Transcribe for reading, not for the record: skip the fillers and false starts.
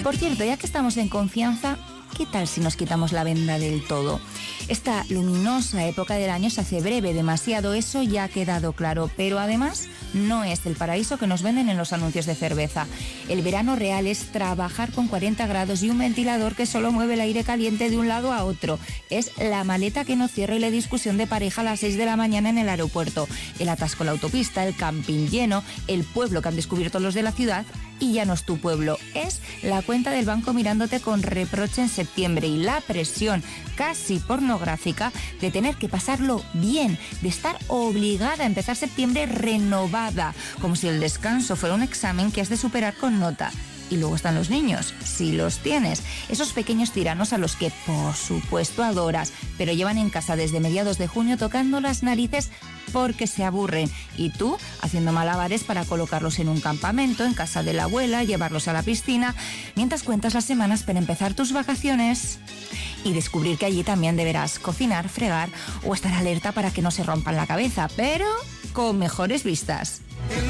Por cierto, ya que estamos en confianza, ¿qué tal si nos quitamos la venda del todo? Esta luminosa época del año se hace breve, demasiado, eso ya ha quedado claro, pero además no es el paraíso que nos venden en los anuncios de cerveza. El verano real es trabajar con 40 grados y un ventilador que solo mueve el aire caliente de un lado a otro. Es la maleta que no cierra y la discusión de pareja a las 6 de la mañana en el aeropuerto. El atasco en la autopista, el camping lleno, el pueblo que han descubierto los de la ciudad. Y ya no es tu pueblo, es la cuenta del banco mirándote con reproche en septiembre y la presión casi pornográfica de tener que pasarlo bien, de estar obligada a empezar septiembre renovada, como si el descanso fuera un examen que has de superar con nota. Y luego están los niños, si los tienes, esos pequeños tiranos a los que por supuesto adoras, pero llevan en casa desde mediados de junio tocando las narices porque se aburren, y tú haciendo malabares para colocarlos en un campamento, en casa de la abuela, llevarlos a la piscina, mientras cuentas las semanas para empezar tus vacaciones y descubrir que allí también deberás cocinar, fregar o estar alerta para que no se rompan la cabeza, pero con mejores vistas.